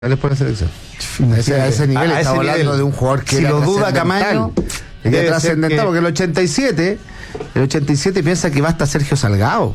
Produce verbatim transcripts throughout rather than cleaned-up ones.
Después de la selección. A ese, a ese nivel, a estamos ese hablando nivel. de un jugador que si era lo duda Camaño, es que trascendental, que... porque el ochenta y siete, el ochenta y siete piensa que va hasta Sergio Salgado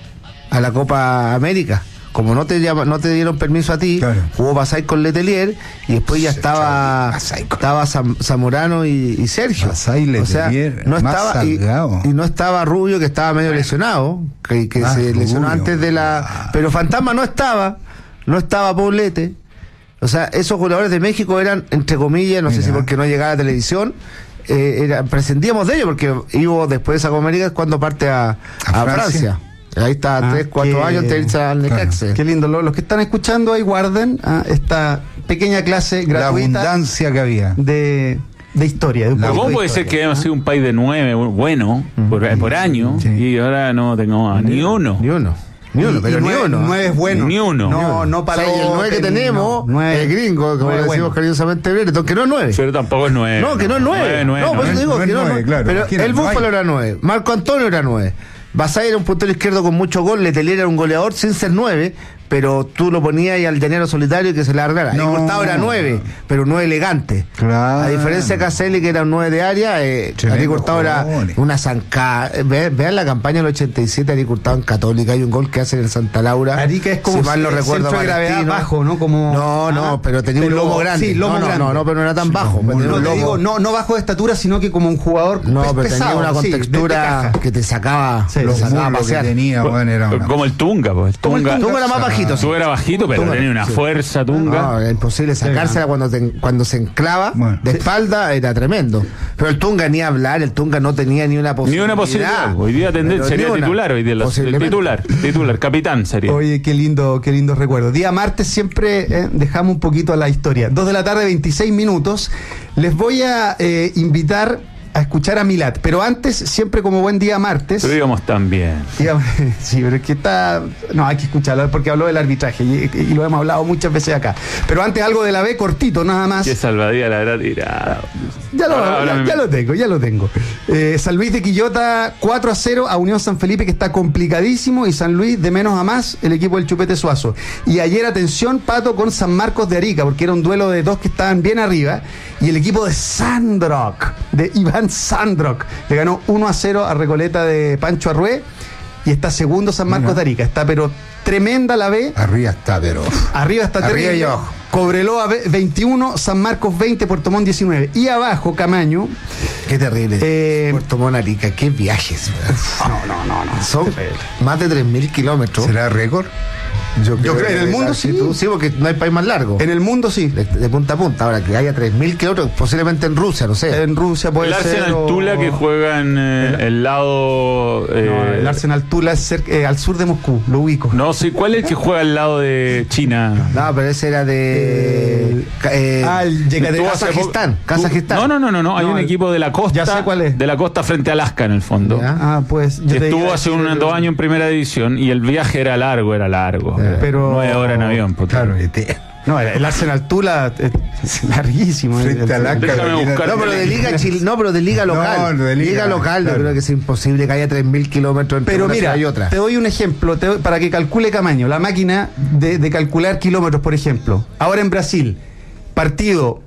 a la Copa América. Como no te llama, no te dieron permiso a ti, claro. Jugó Basay con Letelier y después ya estaba estaba Zam, Zamorano y, y Sergio. Basay, Letelier, o sea, no estaba y, y no estaba Rubio, que estaba medio lesionado, que, que ah, se lesionó Rubio. antes de la. Pero Fantasma no estaba, no estaba Poblete. O sea, esos jugadores de México eran, entre comillas, no Mira. sé si porque no llegaba a la televisión, eh, era, prescindíamos de ellos, porque Ivo después de esa Copa América es cuando parte a, a, a Francia. Francia. Ahí está, ah, tres, cuatro años te irse al Necaxa. Claro. Qué lindo. Los que están escuchando ahí guarden ah, esta pequeña clase gratuita. La abundancia que había. De, de historia. De un ¿Cómo puede historia, ser que hemos ¿no? sido un país de nueve, bueno, mm. por, por año, sí. y ahora no tengamos ni uno? Ni uno. Ni uno, y, pero y ni nueve, uno. Nueve es bueno. Ni uno. No, no para o sea, y el nueve que tenemos, no, nueve, el gringo, como le decimos bueno. cariñosamente, Brereton, que no es nueve. Pero tampoco es nueve. No, que no es nueve. nueve no, por eso digo no que no es nueve, claro. Pero el Búfalo era nueve. Marco Antonio era nueve. Basay era un puntero izquierdo con mucho gol, Letelier era un goleador sin ser nueve, pero tú lo ponías ahí al llanero solitario que se largara. No. Y Hurtado era nueve, pero nueve elegante. Claro. A diferencia de Caselli, que era un nueve de área, eh, Aric Hurtado era una zancada. Ve, vean la campaña del ochenta y siete, Aric Hurtado en Católica, hay un gol que hace en el Santa Laura. Aric es como si mal no recuerdo, centro de gravedad bajo, ¿no? Como, no, no, ah, pero tenía pero, un lomo grande. Sí, lomo no, no, grande. No, no, pero no era tan sí, bajo. No, no, te digo, no, no bajo de estatura, sino que como un jugador no, pues, pero pesado, tenía una contextura sí, que te sacaba, sí, lo sacaba a pasear. Que tenía, bueno, era una... Como el Tunga, pues. El Tunga, el Tunga era más bajito. Tú era bajito, pero Tunga, tenía una sí. fuerza, Tunga. No, era imposible sacársela sí, cuando, te, cuando se enclava bueno, de espalda, era tremendo. Pero el Tunga ni hablar, el Tunga no tenía ni una posibilidad. Ni una posibilidad. Hoy día tendría, sería titular, hoy día los, titular, titular, capitán sería. Oye, qué lindo, qué lindo recuerdo. Día martes siempre eh, dejamos un poquito a la historia. Dos de la tarde, veintiséis minutos. Les voy a eh, invitar a escuchar a Milat, pero antes, siempre como buen día martes. Pero íbamos tan bien. Digamos, sí, pero es que está. No, hay que escucharlo porque habló del arbitraje y, y lo hemos hablado muchas veces acá. Pero antes algo de la B, cortito, nada más. Qué salvadía la habrá tirado. Ya lo, ahora, ya, ya lo tengo, ya lo tengo. Eh, San Luis de Quillota cuatro a cero a Unión San Felipe, que está complicadísimo, y San Luis de menos a más, el equipo del Chupete Suazo. Y ayer, atención, Pato, con San Marcos de Arica, porque era un duelo de dos que estaban bien arriba, y el equipo de Sandrock, de Iván Sandrock, le ganó uno a cero a Recoleta de Pancho Arrué, y está segundo San Marcos Mira. de Arica. Está pero tremenda la B. Arriba está, pero... Arriba está arriba y abajo. Cobreloa veintiuno, San Marcos veinte, Puerto Montt diecinueve. Y abajo, Camaño. Qué terrible. Eh, Puerto Montt, Arica, qué viajes. No, no, no, no. Son más de tres mil kilómetros. ¿Será récord? Yo creo, Yo creo en el mundo sí. Tú, sí, porque no hay país más largo. En el mundo sí. De, de punta a punta. Ahora que haya tres mil kilómetros, posiblemente en Rusia, no sé. En Rusia puede el ser. El Arsenal o... Tula que juega en eh, el, el lado. Eh... No, el Arsenal Tula es cerca, eh, al sur de Moscú, lo ubico. No sé, ¿cuál es el que juega al lado de China? No, pero ese era de. Eh, eh, ah, el de Kazajistán. Kazajistán. No, no, no, no, no. Hay no, un el... equipo de la costa. Ya sé cuál es. De la costa frente a Alaska, en el fondo. ¿Ya? Ah, pues. Que estuvo hace un, dos años en primera división y el viaje era largo, era largo. Eh, pero. Nueve horas en avión. Claro, no, el Arsenal Tula es larguísimo. Frente a Alaska. No, pero de liga Chile, no, pero de liga local. No, de liga, liga local, claro. Yo creo que es imposible que haya tres mil kilómetros entre pero una mira, ciudad y otra. Te doy un ejemplo te doy, para que calcule Camaño. La máquina de, de calcular kilómetros, por ejemplo. Ahora en Brasil, partido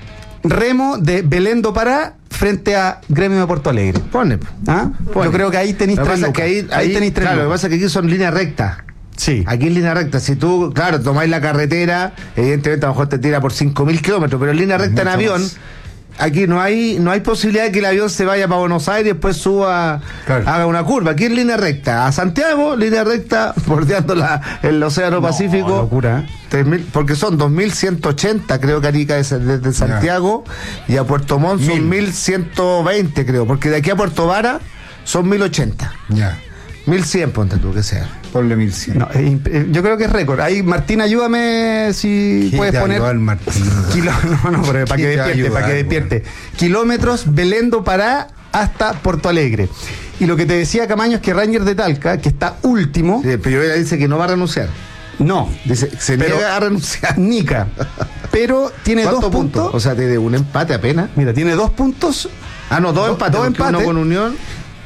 remo de Belém do Pará frente a Gremio de Porto Alegre. Pone. ¿Ah? Pone. Yo creo que ahí tenéis tres lucas. Que ahí, ahí, ahí tenéis tres claro, lucas. lo que pasa es que aquí son líneas rectas. Sí. Aquí en línea recta, si tú, claro, tomáis la carretera, evidentemente a lo mejor te tira por cinco mil kilómetros, pero en línea recta en avión, más. Aquí no hay no hay posibilidad de que el avión se vaya para Buenos Aires y después suba, claro. haga una curva. Aquí en línea recta, a Santiago, línea recta, bordeando la, el Océano no, Pacífico. Locura. tres mil, porque son dos mil ciento ochenta, creo que Arica es desde Santiago, yeah. y a Puerto Montt son mil ciento veinte, creo, porque de aquí a Puerto Vara son mil ochenta. Ya. Yeah. mil cien, ponte tú que sea. Ponle mil cien. No, eh, eh, yo creo que es récord. Ahí, Martín, ayúdame si ¿Qué puedes te poner. Martín, Kilo... No, no, pero para que despierte, para que despierte. Kilómetros Belém do Pará hasta Porto Alegre. Y lo que te decía Camaño es que Rangers de Talca, que está último. Sí, pero ella dice que no va a renunciar. No. Dice, se pero, niega a renunciar. Nica. Pero tiene dos puntos? puntos. O sea, tiene un empate apenas. Mira, tiene dos puntos. Ah, no, dos do, empates. Dos empates. Uno con Unión.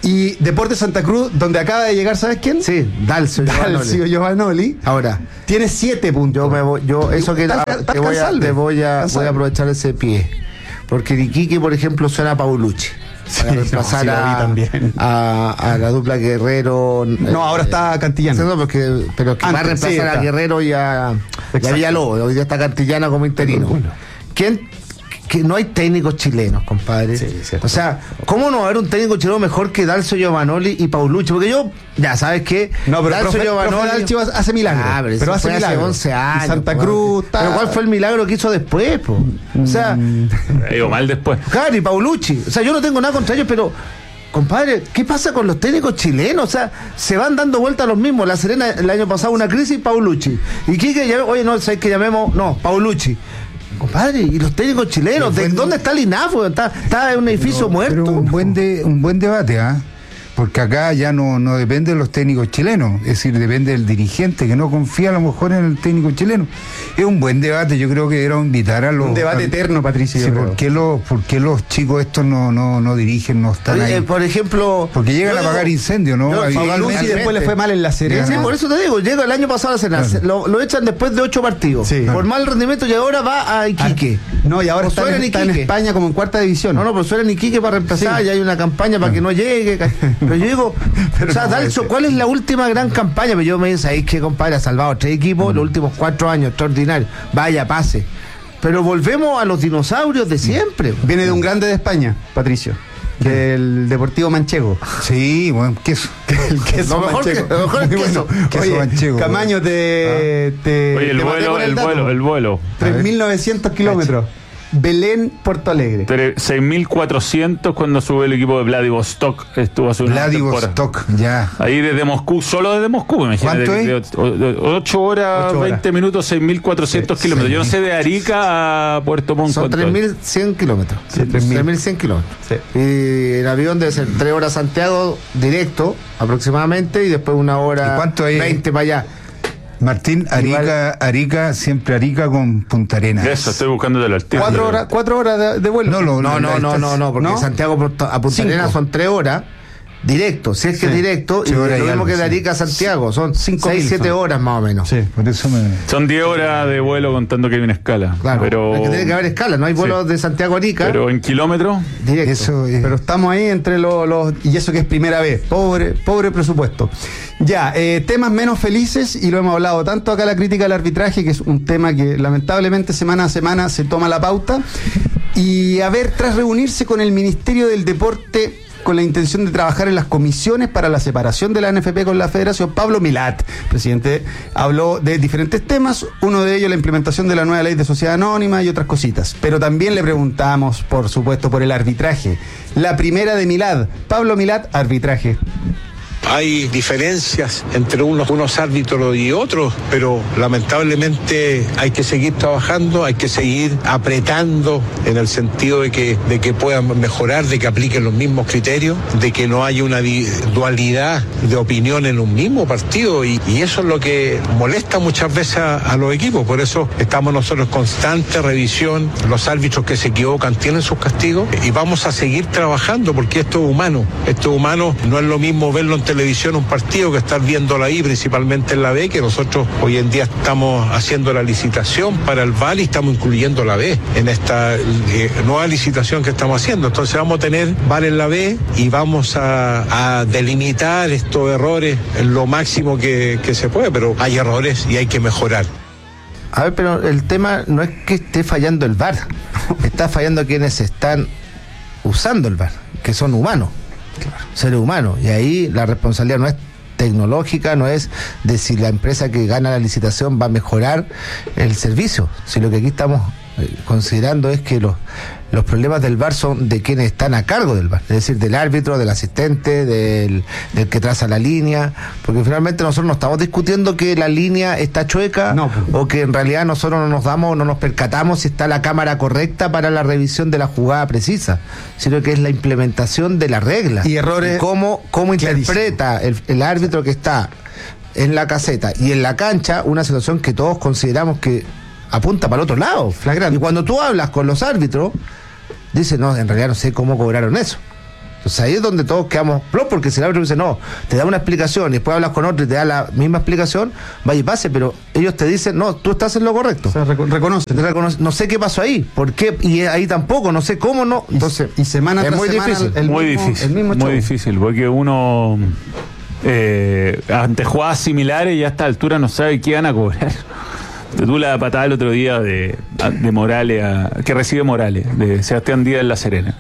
Y Deportes Santa Cruz, donde acaba de llegar, ¿sabes quién? Sí, Dalcio Dalcio Giovanoli. Ahora, tiene siete puntos. Yo, me voy, yo eso que Tal- te, tal voy a, cansable. te voy a Cansable. voy a aprovechar ese pie. Porque en Iquique, por ejemplo, suena a Paulucci. Sí, Para reemplazar no, sí, lo vi a, también. a, a la dupla Guerrero. No, ahora está Cantillana. No, porque, pero que va a Antes, reemplazar sí, a está. Guerrero y a, y a Exacto. Villalobos. Hoy día está Cantillana como interino. ¿Quién? Que no hay técnicos chilenos, compadre. Sí, cierto. O sea, ¿cómo no va a haber un técnico chileno mejor que Dalcio Giovanoli y Paulucci? Porque yo, ya sabes que No, pero Dalcio profe, Giovanoli profe Dalcio hace milagro. Ah, pero, pero eso hace fue milagro. hace once años. Y Santa po, Cruz Pero está... ¿cuál fue el milagro que hizo después, po? O sea, Ha ido mal después. claro, y Paulucci. O sea, yo no tengo nada contra ellos, pero compadre, ¿qué pasa con los técnicos chilenos? O sea, se van dando vueltas los mismos. La Serena el año pasado una crisis, Paulucci. Y Quique, ya- oye, no, ¿sabes que llamemos? No, Paulucci. Compadre, ¿y los técnicos chilenos? ¿De dónde está el INAFO? Está, está en un edificio Pero- muerto. Pero un buen de, un buen debate, ¿ah? Porque acá ya no, no depende de los técnicos chilenos, es decir, depende del dirigente que no confía a lo mejor en el técnico chileno. Es un buen debate, yo creo que era invitar a los... Un debate a- eterno, Patricio. Sí, yo creo. ¿por qué, los, ¿por qué los chicos estos no, no, no dirigen, no están Oye, ahí? por ejemplo. Porque llegan yo a apagar digo- incendios, ¿no? yo- Ahí- Paulucci Realmente. después le fue mal en la Serena. Sí, por eso te digo, llega el año pasado a la Serena, Claro. lo, lo echan después de ocho partidos, Sí. por mal rendimiento y ahora va a Iquique. No, y ahora O está, suena en, en está en Iquique. España como en cuarta división. No, no, pero suena en Iquique para reemplazar Sí. y hay una campaña para que no llegue. ca- Pero yo digo, Pero o sea, no puede Dalcio, ser. ¿cuál es la última gran campaña? Pero yo me dice, ahí que compadre ha salvado tres equipos los últimos cuatro años, extraordinario. Vaya, pase. Pero volvemos a los dinosaurios de siempre. Viene de un grande de España, Patricio. Del Deportivo Manchego. Sí, bueno, queso. El queso Lo mejor que- manchego. lo mejor es Muy queso. Queso Oye, manchego. Camaño, te, te, Oye, el te maté vuelo, con el dato. vuelo, el vuelo. tres mil novecientos kilómetros. Belén, Puerto Alegre. Tre- seis mil cuatrocientos cuando sube el equipo de Vladivostok. Estuvo hace una temporada. Vladivostok, ya. Ahí desde Moscú, solo desde Moscú, imagínate. ¿Cuánto es? De- de- ocho horas, Ocho horas. veinte minutos, seis mil cuatrocientos kilómetros. Yo no sé de Arica a Puerto Montt. Son ¿cuánto tres es? mil cien kilómetros. Sí, tres mil. tres mil cien kilómetros. Sí. Y el avión debe ser tres horas Santiago directo aproximadamente y después una hora ¿Y cuánto hay? veinte para allá. Martín, Arica, Arica, siempre Arica con Punta Arenas. Eso, estoy buscando del tiro. Cuatro horas, cuatro horas de, de vuelo. No, lo- No, no, la no, no, no, porque ¿no? Santiago a Punta Cinco. Arenas son tres horas directo, si es que Sí. es directo, y Sí, lo hora y mismo algo, que de sí. Arica a Santiago, son Cinco seis, mil siete son. horas más o menos. Sí. Por eso me... Son diez horas de vuelo contando que hay una escala. Claro, pero, es que tiene que haber escala, no hay vuelos Sí. de Santiago a Arica pero en kilómetros, directo. Eso es... Pero estamos ahí entre los, los- y eso que es primera vez, pobre, pobre presupuesto. Ya, eh, temas menos felices, y lo hemos hablado tanto acá, la crítica al arbitraje, que es un tema que lamentablemente semana a semana se toma la pauta. Y a ver, tras reunirse con el Ministerio del Deporte con la intención de trabajar en las comisiones para la separación de la N F P con la Federación, Pablo Milat, presidente, habló de diferentes temas, uno de ellos la implementación de la nueva ley de sociedad anónima y otras cositas. Pero también le preguntamos, por supuesto, por el arbitraje. La primera de Milat, Pablo Milat, arbitraje. Hay diferencias entre unos, unos árbitros y otros, pero lamentablemente hay que seguir trabajando, hay que seguir apretando en el sentido de que, de que puedan mejorar, de que apliquen los mismos criterios, de que no haya una di- dualidad de opinión en un mismo partido, y, y eso es lo que molesta muchas veces a, a los equipos. Por eso estamos nosotros en constante revisión. Los árbitros que se equivocan tienen sus castigos y vamos a seguir trabajando, porque esto es humano. Esto es humano, no es lo mismo verlo en televisión un partido que estar viéndolo ahí, principalmente en la B, que nosotros hoy en día estamos haciendo la licitación para el V A R y estamos incluyendo la B en esta eh, nueva licitación que estamos haciendo. Entonces vamos a tener V A R en la B y vamos a, a delimitar estos errores en lo máximo que, que se puede, pero hay errores y hay que mejorar. A ver, pero el tema no es que esté fallando el V A R, está fallando quienes están usando el V A R, que son humanos. Claro. Seres humanos, y ahí la responsabilidad no es tecnológica, no es de si la empresa que gana la licitación va a mejorar el servicio, si lo que aquí estamos eh, considerando es que los los problemas del V A R son de quienes están a cargo del V A R, es decir, del árbitro, del asistente, del, del que traza la línea, porque finalmente nosotros no estamos discutiendo que la línea está chueca, no, pues. o que en realidad nosotros no nos damos, no nos percatamos si está la cámara correcta para la revisión de la jugada precisa, sino que es la implementación de la regla. Y errores cómo, cómo interpreta el, el árbitro que está en la caseta y en la cancha una situación que todos consideramos que apunta para el otro lado. Flagrante. Y cuando tú hablas con los árbitros, dicen, no, en realidad no sé cómo cobraron eso. Entonces ahí es donde todos quedamos, no, porque si el árbitro dice, no, te da una explicación y después hablas con otro y te da la misma explicación, vaya y pase, pero ellos te dicen, no, tú estás en lo correcto. O sea, reco- reconoce. Reconoce, no sé qué pasó ahí, por qué, y ahí tampoco, no sé cómo no. Entonces, y, y semana es tras muy semana difícil. el muy mismo, difícil, el mismo muy show. difícil, porque uno eh, ante jugadas similares y a esta altura no sabe qué van a cobrar. Tú la patada el otro día de, de Morales, a, que recibe Morales, de Sebastián Díaz en La Serena.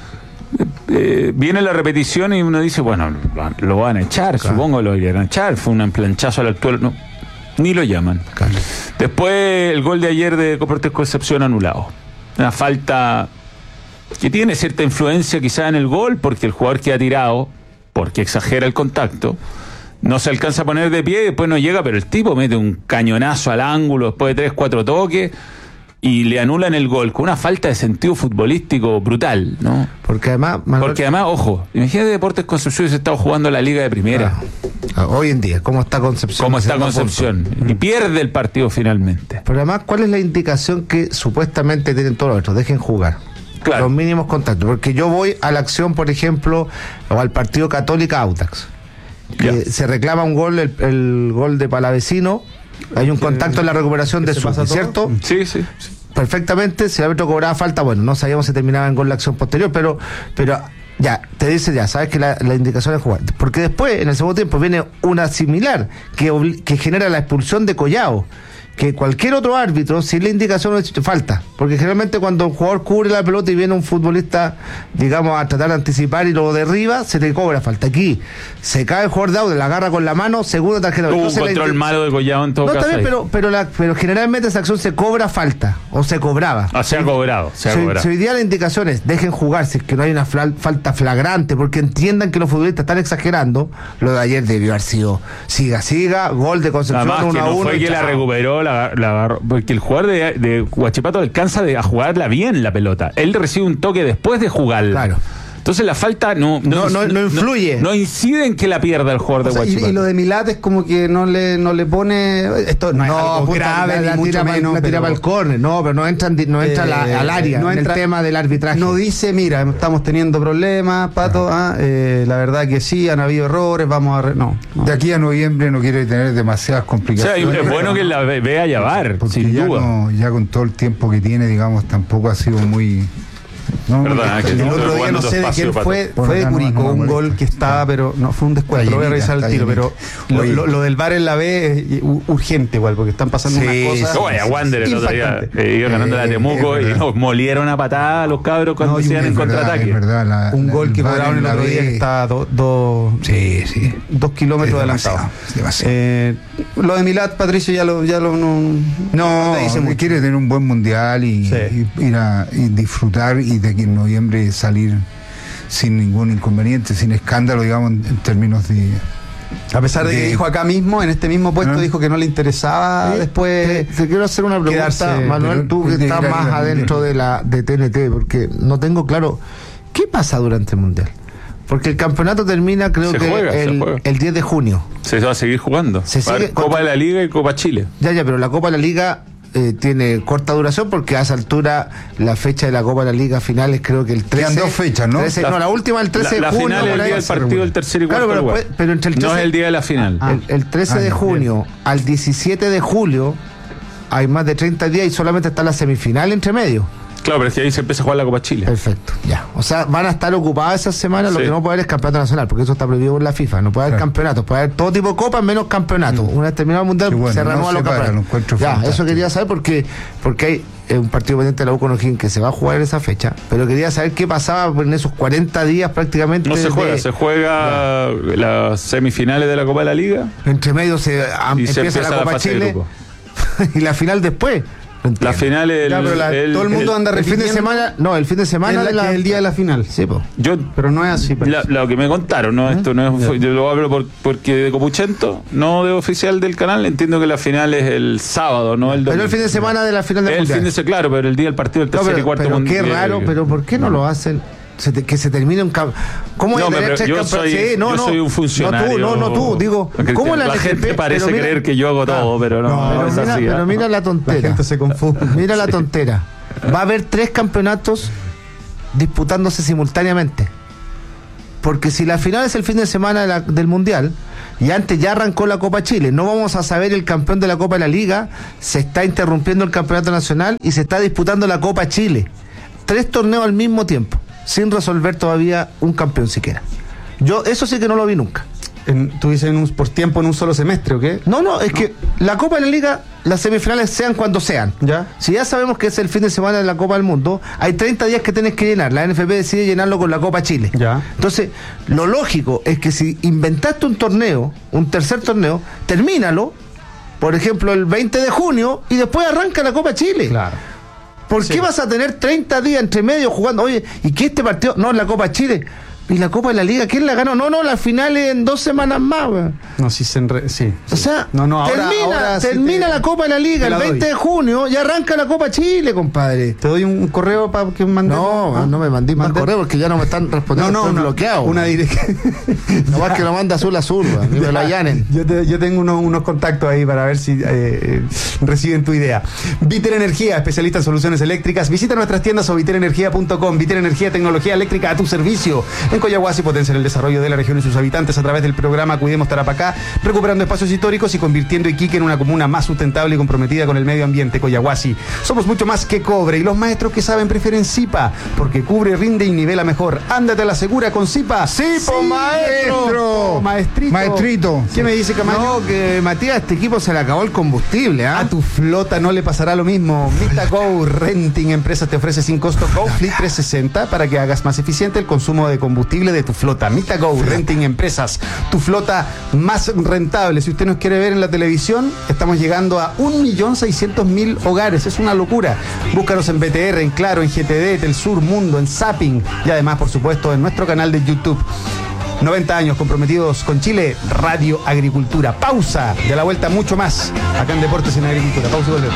Eh, viene la repetición y uno dice, bueno, lo van a echar, claro. Supongo lo iban a echar, fue un planchazo a la altura, no, ni lo llaman. Claro. Después el gol de ayer de Deportes Concepción anulado, una falta que tiene cierta influencia quizá en el gol, porque el jugador queda tirado, porque exagera el contacto, no se alcanza a poner de pie, después no llega, pero el tipo mete un cañonazo al ángulo después de tres, cuatro toques y le anulan el gol con una falta de sentido futbolístico brutal, ¿no? Porque además, Manuel... porque además, ojo, imagínate Deportes Concepción se está jugando la Liga de Primera. Ah, hoy en día, ¿cómo está Concepción? ¿Cómo está Concepción? Y pierde el partido finalmente. Pero además, ¿cuál es la indicación que supuestamente tienen todos los otros? Dejen jugar. Claro. Los mínimos contactos. Porque yo voy a la acción, por ejemplo, o al partido Católica Audax. Que se reclama un gol, el, el gol de Palavecino. Hay un contacto en la recuperación de su, ¿cierto? Sí, sí, sí. Perfectamente, si el árbitro cobraba falta, bueno, no sabíamos si terminaba en gol la acción posterior, pero, pero ya, te dice ya, sabes que la, la indicación es jugar. Porque después, en el segundo tiempo, viene una similar que, obli- que genera la expulsión de Collao. Que cualquier otro árbitro, si la indicación no es falta, porque generalmente cuando un jugador cubre la pelota y viene un futbolista, digamos, a tratar de anticipar y lo derriba, se te cobra falta. Aquí se cae el jugador de Audax, la agarra con la mano, segunda tarjeta. Hubo un Entonces, control la, malo de Collao en todo no, caso. También, pero, pero, la, pero generalmente esa acción se cobra falta, o se cobraba. Ah, se ha cobrado, se ha si, cobrado. Si hoy día la indicación es dejen jugar, si es que no hay una fla, falta flagrante, porque entiendan que los futbolistas están exagerando, lo de ayer debió haber sido siga, siga, gol de Concepción Además, uno que a no uno. fue que la recuperó, la, la agarró, porque el jugador de, de Huachipato alcanza de, a jugarla bien la pelota. Él recibe un toque después de jugarla. Claro. Entonces la falta no no, no, no, no influye. No, no incide en que la pierda el jugador, o sea, de Huachipato. Y, y lo de Milat es como que no le no le pone esto no, no es algo puta, grave la, ni la mucho tira menos, la tira pero, para el córner, no, pero no entra no entra eh, la, al área no en entra, el tema del arbitraje. No dice, mira, estamos teniendo problemas, Pato, ah, eh, la verdad que sí, han habido errores, vamos a re... no, no. De aquí a noviembre no quiere tener demasiadas complicaciones. O sea, es bueno que la vea llevar, porque sin ya duda. No, ya con todo el tiempo que tiene, digamos, tampoco ha sido muy... No, Verdad, el, que el otro día no sé de quién fue, fue de Curicó, un gol que estaba, pero no, fue un descuento, lo voy a revisar el tiro, pero lo, lo, lo del V A R en la B es urgente igual, porque están pasando sí, unas cosas. Sí, vaya, Wander el otro día eh, iba ganando eh, la Temuco y nos molieron a patada a los cabros cuando no, hacían en contraataque. La, un la, gol que cobraron el otro día que estaba dos do, sí, sí. dos kilómetros adelantado. Eh, lo de Milat, Patricio, ya lo, ya lo no, no, no te dice quiere tener un buen mundial y, sí. y ir a y disfrutar y de que en noviembre salir sin ningún inconveniente, sin escándalo, digamos, en, en términos de... A pesar de, de que dijo acá mismo, en este mismo puesto, ¿eh? Dijo que no le interesaba ¿Eh? después... Te, te quiero hacer una pregunta, quedarse, Manuel, tú que estás más adentro de la de T N T, porque no tengo claro, ¿qué pasa durante el Mundial? Porque el campeonato termina, creo se que juega, el, el diez de junio. Se va a seguir jugando. Se sigue, Copa contra... de la Liga y Copa Chile. Ya, ya, pero la Copa de la Liga... Eh, tiene corta duración porque a esa altura la fecha de la Copa de la Liga final es creo que el trece. Quedan dos fechas, ¿no? trece, la, no, la última el trece la, de junio. La final es el día del partido del tercer y cuarto claro, pero, lugar. pues, pero entre el trece, no es el día de la final. Ah, el, el trece ah, de junio bien. Al diecisiete de julio hay más de treinta días y solamente está la semifinal entre medio. Claro, pero es que ahí se empieza a jugar la Copa Chile. Perfecto, ya. O sea, van a estar ocupadas esas semanas, sí. Lo que no puede haber es campeonato nacional, porque eso está prohibido por la FIFA. No puede haber claro. campeonatos, puede haber todo tipo de copas menos campeonatos. Mm. Una vez terminado el mundial, bueno, se reanuda no los campeonatos. Ya, eso quería saber porque, porque hay eh, un partido pendiente de la U con O'Higgins que se va a jugar en esa fecha, pero quería saber qué pasaba en esos cuarenta días prácticamente. No se juega, de, se juega ya. Las semifinales de la Copa de la Liga. Entre medio se, a, empieza, se empieza la Copa la Chile y la final después. La final el, ya, la, el, todo el mundo el, anda el fin de semana, no, el fin de semana es, la, la, el día de la final. Sí, po. Yo, pero no es así. La, lo que me contaron, no, ¿Eh? Esto no es, yeah. Yo lo hablo por, porque de Copuchento, no de oficial del canal, entiendo que la final es el sábado, no el domingo. Pero el fin de semana de la final del el mundial. fin de semana, claro, pero el día del partido del tercer no, pero, y cuarto pero mundial. Qué raro, pero ¿por qué no lo hacen? Se te, que se termine un campo. ¿Cómo no, pero tres yo, soy, sí, no, yo no, soy un funcionario. No, tú, no, no, tú. Digo, ¿cómo la, la gente parece mira, creer que yo hago todo, ah, pero no, no, no pero, es mira, así. Pero mira la tontera. La gente se confunde. Mira sí. la tontera. Va a haber tres campeonatos disputándose simultáneamente. Porque si la final es el fin de semana de la, del Mundial, y antes ya arrancó la Copa Chile, no vamos a saber el campeón de la Copa de la Liga, se está interrumpiendo el Campeonato Nacional y se está disputando la Copa Chile. Tres torneos al mismo tiempo, sin resolver todavía un campeón siquiera. Yo eso sí que no lo vi nunca. En, ¿Tú dices en un, por tiempo en un solo semestre o qué? No, no, es no. que la Copa de la Liga, las semifinales sean cuando sean. ¿Ya? Si ya sabemos que es el fin de semana de la Copa del Mundo, hay treinta días que tienes que llenar. La N F P decide llenarlo con la Copa Chile. ¿Ya? Entonces, lo lógico es que si inventaste un torneo, un tercer torneo, termínalo, por ejemplo, el veinte de junio, y después arranca la Copa Chile. Claro. ¿Por sí. qué vas a tener treinta días entre medio jugando? Oye, ¿y qué este partido? No, la Copa Chile. ¿Y la Copa de la Liga? ¿Quién la ganó? No, no, la final es en dos semanas más. Wey. No, sí, se enre... sí, O sí. sea, no, no, ahora, termina, ahora termina sí te... la Copa de la Liga el veinte de junio y arranca la Copa Chile, compadre. Te doy un correo para que me mandes. No, ¿Ah? no me mandé más correo porque ya no me están respondiendo. No, no, estoy no, bloqueado. Una dirección. No más que lo manda azul azul, y me lo allanen. Yo, te, yo tengo unos, unos contactos ahí para ver si eh, reciben tu idea. Vitel Energía, especialista en soluciones eléctricas. Visita nuestras tiendas o vitel energía punto com. Vitel Energía, tecnología eléctrica a tu servicio. En Coyahuasi potencian el desarrollo de la región y sus habitantes a través del programa Cuidemos Tarapacá, recuperando espacios históricos y convirtiendo Iquique en una comuna más sustentable y comprometida con el medio ambiente. Coyahuasi, somos mucho más que cobre y los maestros que saben prefieren Zipa, porque cubre, rinde y nivela mejor. Ándate a la segura con Zipa. ¡Sipo, maestro! Oh, maestrito. Maestrito. ¿Qué me dice, Camaño? No, que Matías, este equipo se le acabó el combustible, ¿ah? A tu flota no le pasará lo mismo. MitaGo Renting Empresas te ofrece sin costo Go Fleet trescientos sesenta para que hagas más eficiente el consumo de combustible de tu flota. MitaGo Renting Empresas, tu flota más rentable. Si usted nos quiere ver en la televisión, estamos llegando a un millón seiscientos mil hogares. Es una locura. Búscanos en B T R, en Claro, en G T D, Telsur, Mundo, en Zapping y además, por supuesto, en nuestro canal de YouTube. noventa años comprometidos con Chile, Radio Agricultura. Pausa, de la vuelta mucho más acá en Deportes en Agricultura. Pausa y volvemos.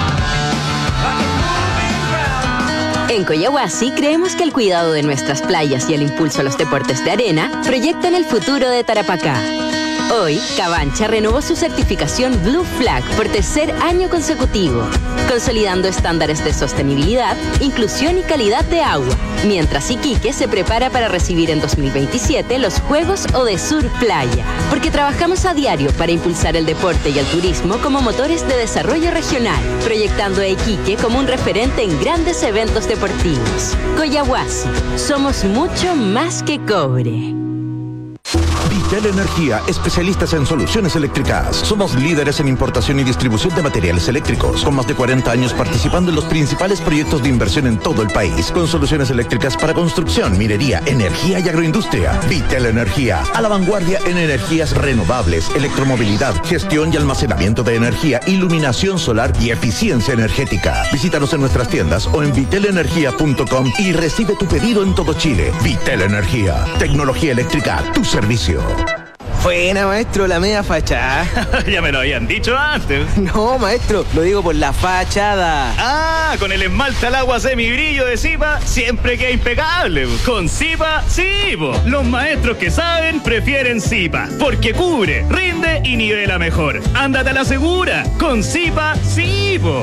En Coyahuasi creemos que el cuidado de nuestras playas y el impulso a los deportes de arena proyectan el futuro de Tarapacá. Hoy, Cabancha renovó su certificación Blue Flag por tercer año consecutivo, consolidando estándares de sostenibilidad, inclusión y calidad de agua, mientras Iquique se prepara para recibir en dos mil veintisiete los Juegos Odesur Playa, porque trabajamos a diario para impulsar el deporte y el turismo como motores de desarrollo regional, proyectando a Iquique como un referente en grandes eventos deportivos. Coyahuasi, somos mucho más que cobre. Vitel Energía, especialistas en soluciones eléctricas. Somos líderes en importación y distribución de materiales eléctricos, con más de cuarenta años participando en los principales proyectos de inversión en todo el país, con soluciones eléctricas para construcción, minería, energía y agroindustria. Vitel Energía, a la vanguardia en energías renovables, electromovilidad, gestión y almacenamiento de energía, iluminación solar y eficiencia energética. Visítanos en nuestras tiendas o en vitel energía punto com y recibe tu pedido en todo Chile. Vitel Energía, tecnología eléctrica a tu servicio. Buena, maestro, la media fachada. Ya me lo habían dicho antes. No, maestro, lo digo por la fachada. Ah, con el esmalte al agua semibrillo de Zipa, siempre queda impecable. Con Zipa, sí, po. Los maestros que saben prefieren Zipa, porque cubre, rinde y nivela mejor. Ándate a la segura. Con Zipa, sí, po.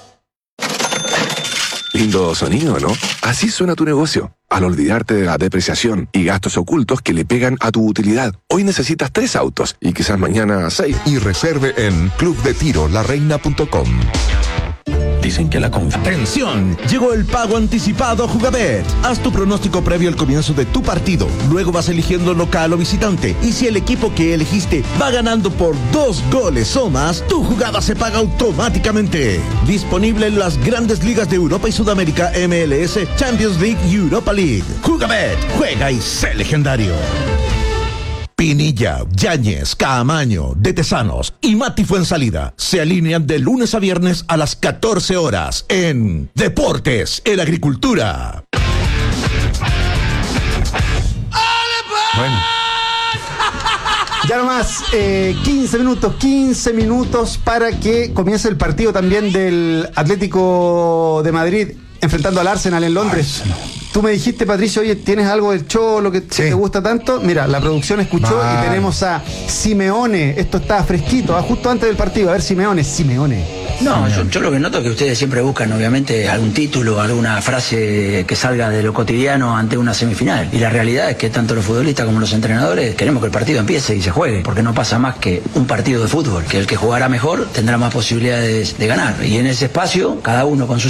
Lindo sonido, ¿no? Así suena tu negocio, al olvidarte de la depreciación y gastos ocultos que le pegan a tu utilidad. Hoy necesitas tres autos y quizás mañana seis. Y reserve en club de tiro la reina punto com. Dicen que la confianza. ¡Atención! Llegó el pago anticipado Jugabet. Haz tu pronóstico previo al comienzo de tu partido. Luego vas eligiendo local o visitante. Y si el equipo que elegiste va ganando por dos goles o más, tu jugada se paga automáticamente. Disponible en las grandes ligas de Europa y Sudamérica, M L S, Champions League y Europa League. Jugabet. Juega y sé legendario. Pinilla, Yáñez, Caamaño, De Tesanos y Mati Fuensalida se alinean de lunes a viernes a las catorce horas en Deportes en Agricultura. Bueno. Ya nomás, eh, quince minutos, quince minutos para que comience el partido también del Atlético de Madrid enfrentando al Arsenal en Londres. Arsenal. tú me dijiste, Patricio, oye, ¿tienes algo del Cholo que sí. te gusta tanto? Mira, la producción escuchó Va. y tenemos a Simeone. Esto estaba fresquito, ¿eh? justo antes del partido. A ver, Simeone, Simeone. No, yo, yo lo que noto es que ustedes siempre buscan, obviamente, algún título, alguna frase que salga de lo cotidiano ante una semifinal. Y la realidad es que tanto los futbolistas como los entrenadores queremos que el partido empiece y se juegue, porque no pasa más que un partido de fútbol, que el que jugará mejor tendrá más posibilidades de ganar. Y en ese espacio, cada uno con su